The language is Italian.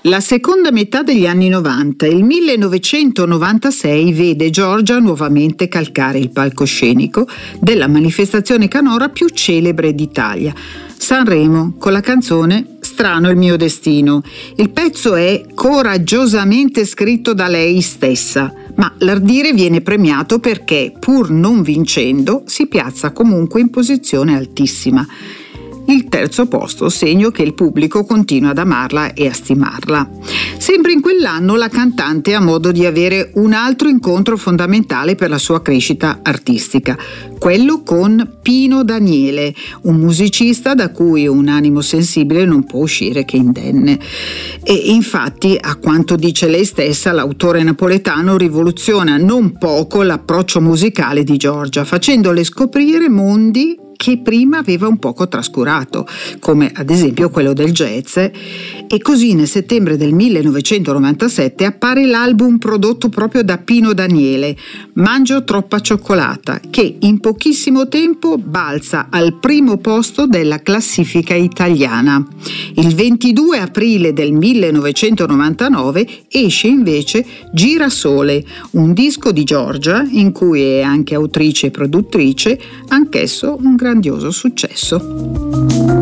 La seconda metà degli anni 90, il 1996, vede Giorgia nuovamente calcare il palcoscenico della manifestazione canora più celebre d'Italia, Sanremo, con la canzone Strano il mio destino. Il pezzo è coraggiosamente scritto da lei stessa, ma l'ardire viene premiato perché, pur non vincendo, si piazza comunque in posizione altissima. Il terzo posto, segno che il pubblico continua ad amarla e a stimarla. Sempre in quell'anno la cantante ha modo di avere un altro incontro fondamentale per la sua crescita artistica, quello con Pino Daniele, un musicista da cui un animo sensibile non può uscire che indenne. E infatti, a quanto dice lei stessa, l'autore napoletano rivoluziona non poco l'approccio musicale di Giorgia, facendole scoprire mondi che prima aveva un poco trascurato, come ad esempio quello del jazz, e così nel settembre del 1997 appare l'album prodotto proprio da Pino Daniele, Mangio troppa cioccolata, che in pochissimo tempo balza al primo posto della classifica italiana. Il 22 aprile del 1999 esce invece Girasole, un disco di Giorgia in cui è anche autrice e produttrice, anch'esso un grandioso successo.